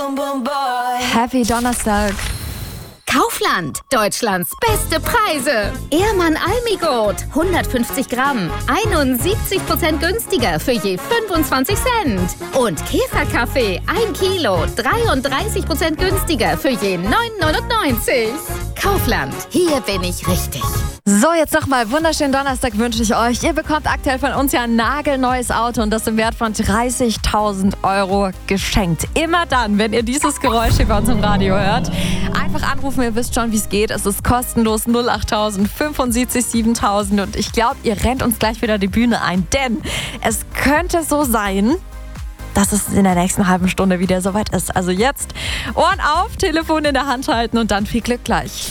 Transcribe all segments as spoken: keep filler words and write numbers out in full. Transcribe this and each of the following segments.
Happy Donnerstag. Kaufland, Deutschlands beste Preise. Ehrmann Almigold, hundertfünfzig Gramm, einundsiebzig Prozent günstiger für je fünfundzwanzig Cent. Und Käferkaffee, ein Kilo, dreiunddreißig Prozent günstiger für je neun neunundneunzig. Kaufland, hier bin ich richtig. So, jetzt nochmal wunderschönen Donnerstag wünsche ich euch. Ihr bekommt aktuell von uns ja ein nagelneues Auto und das im Wert von dreißigtausend Euro geschenkt. Immer dann, wenn ihr dieses Geräusch hier bei uns im Radio hört, einfach anrufen, ihr wisst schon, wie es geht. Es ist kostenlos null achttausend fünfundsiebzig siebentausend und ich glaube, ihr rennt uns gleich wieder die Bühne ein, denn es könnte so sein, dass es in der nächsten halben Stunde wieder soweit ist. Also jetzt Ohren auf, Telefon in der Hand halten und dann viel Glück gleich.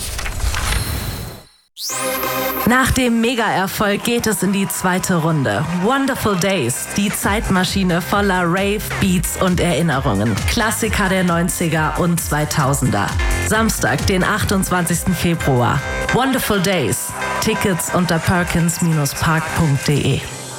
Nach dem Mega-Erfolg geht es in die zweite Runde. Wonderful Days, die Zeitmaschine voller Rave, Beats und Erinnerungen. Klassiker der neunziger und zweitausender. Samstag, den achtundzwanzigsten Februar. Wonderful Days. Tickets unter perkins Bindestrich park punkt de.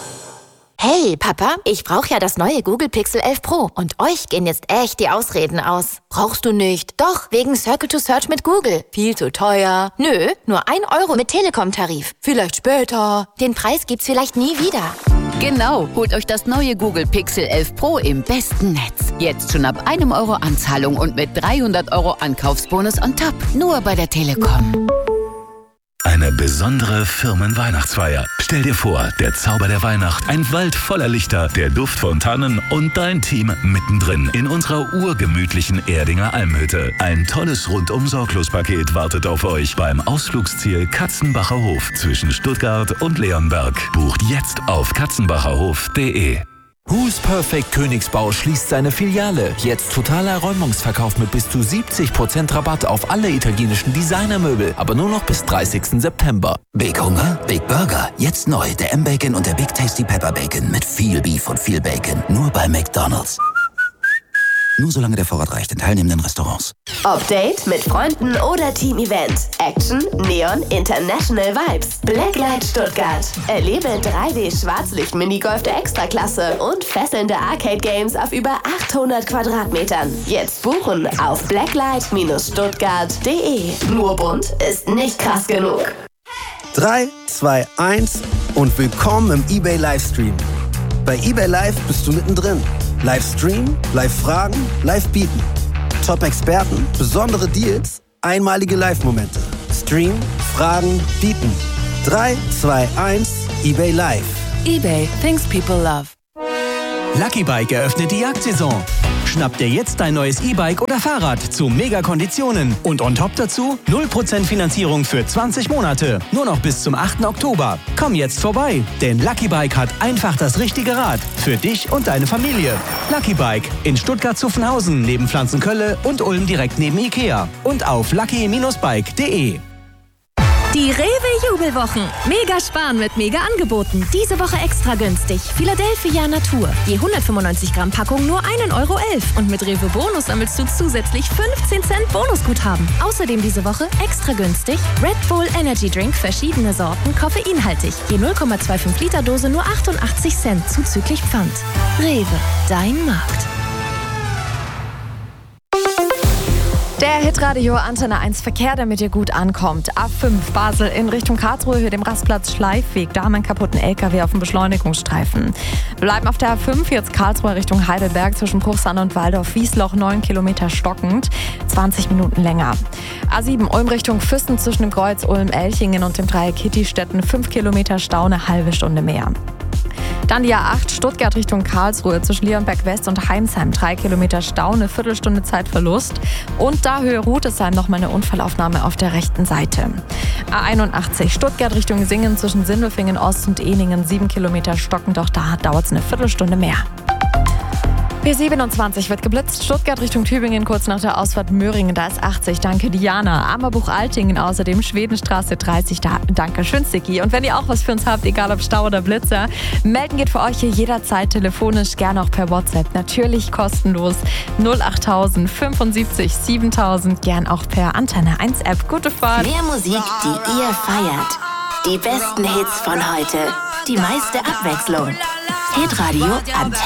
Hey, Papa, ich brauche ja das neue Google Pixel elf Pro und euch gehen jetzt echt die Ausreden aus. Brauchst du nicht? Doch, wegen Circle to Search mit Google. Viel zu teuer. Nö, nur ein Euro mit Telekom-Tarif. Vielleicht später. Den Preis gibt's vielleicht nie wieder. Genau, holt euch das neue Google Pixel elf Pro im besten Netz. Jetzt schon ab einem Euro Anzahlung und mit dreihundert Euro Ankaufsbonus on top. Nur bei der Telekom. Eine besondere Firmenweihnachtsfeier. Stell dir vor, der Zauber der Weihnacht, ein Wald voller Lichter, der Duft von Tannen und dein Team mittendrin in unserer urgemütlichen Erdinger Almhütte. Ein tolles Rundum-Sorglos-Paket wartet auf euch beim Ausflugsziel Katzenbacher Hof zwischen Stuttgart und Leonberg. Bucht jetzt auf katzenbacherhof punkt de. Who's Perfect Königsbau schließt seine Filiale. Jetzt totaler Räumungsverkauf mit bis zu siebzig Prozent Rabatt auf alle italienischen Designermöbel. Aber nur noch bis dreißigsten September. Big Hunger, Big Burger. Jetzt neu der M-Bacon und der Big Tasty Pepper Bacon mit viel Beef und viel Bacon. Nur bei McDonald's. Nur solange der Vorrat reicht in teilnehmenden Restaurants. Update mit Freunden oder Team-Event. Action, Neon, International Vibes. Blacklight Stuttgart. Erlebe drei D Schwarzlicht-Minigolf der Extraklasse und fesselnde Arcade-Games auf über achthundert Quadratmetern. Jetzt buchen auf blacklight stuttgart punkt de. Nur bunt ist nicht krass genug. drei, zwei, eins und willkommen im eBay Livestream. Bei eBay Live bist du mittendrin. Livestream, Live-Fragen, Live-Bieten. Top-Experten, besondere Deals, einmalige Live-Momente. Stream, Fragen, Bieten. drei, zwei, eins, eBay Live. eBay, things people love. Lucky Bike eröffnet die Jagdsaison. Schnapp dir jetzt dein neues E-Bike oder Fahrrad zu Mega-Konditionen. Und on top dazu null Prozent Finanzierung für zwanzig Monate. Nur noch bis zum achten Oktober. Komm jetzt vorbei, denn Lucky Bike hat einfach das richtige Rad. Für dich und deine Familie. Lucky Bike in Stuttgart-Zuffenhausen neben Pflanzenkölle und Ulm direkt neben Ikea. Und auf lucky Bindestrich bike punkt de. Die Rewe-Jubelwochen. Mega sparen mit Mega-Angeboten. Diese Woche extra günstig. Philadelphia Natur. Je hundertfünfundneunzig Gramm Packung nur ein Euro elf. Und mit Rewe Bonus sammelst du zusätzlich fünfzehn Cent Bonusguthaben. Außerdem diese Woche extra günstig Red Bull Energy Drink, verschiedene Sorten, koffeinhaltig. Je null Komma fünfundzwanzig Liter Dose nur achtundachtzig Cent zuzüglich Pfand. Rewe, dein Markt. Der Hitradio Antenne eins Verkehr, damit ihr gut ankommt. A fünf Basel in Richtung Karlsruhe, hier dem Rastplatz Schleifweg. Da haben wir einen kaputten L K W auf dem Beschleunigungsstreifen. Wir bleiben auf der A fünf, jetzt Karlsruhe Richtung Heidelberg zwischen Bruchsand und Waldorf-Wiesloch, neun Kilometer stockend, zwanzig Minuten länger. A sieben Ulm Richtung Füssen zwischen dem Kreuz Ulm-Elchingen und dem Dreieck Kittistetten, fünf Kilometer Stau, eine halbe Stunde mehr. Dann die A acht Stuttgart Richtung Karlsruhe zwischen Leonberg West und Heimsheim. Drei Kilometer Stau, eine Viertelstunde Zeitverlust. Und da Höhe Rudesheim nochmal eine Unfallaufnahme auf der rechten Seite. A einundachtzig Stuttgart Richtung Singen zwischen Sindelfingen Ost und Ehningen. Sieben Kilometer stockend, auch da dauert es eine Viertelstunde mehr. B siebenundzwanzig wird geblitzt. Stuttgart Richtung Tübingen kurz nach der Ausfahrt Möhringen. Da ist achtzig. Danke Diana. Ammerbuch-Altingen außerdem. Schwedenstraße dreißig. Da, danke schön Sticky. Und wenn ihr auch was für uns habt, egal ob Stau oder Blitzer, melden geht für euch hier jederzeit telefonisch, gerne auch per WhatsApp. Natürlich kostenlos. null achttausend fünfundsiebzig siebentausend. Gern auch per Antenne eins App. Gute Fahrt. Mehr Musik, die ihr feiert. Die besten Hits von heute. Die meiste Abwechslung. Hitradio Antenne.